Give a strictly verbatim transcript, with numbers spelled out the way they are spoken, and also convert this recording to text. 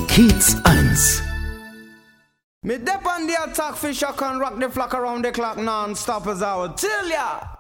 Kiez eins. Me dep on the attack fish, I can rock the flock around the clock non-stop as I would tell ya.